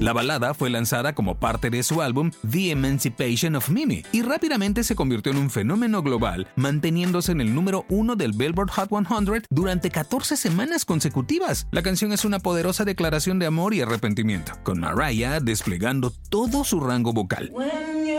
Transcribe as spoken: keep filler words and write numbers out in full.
La balada fue lanzada como parte de su álbum The Emancipation of Mimi y rápidamente se convirtió en un fenómeno global, manteniéndose en el número uno del Billboard Hot cien durante catorce semanas consecutivas. La canción es una poderosa declaración de amor y arrepentimiento, con Mariah desplegando todo su rango vocal. When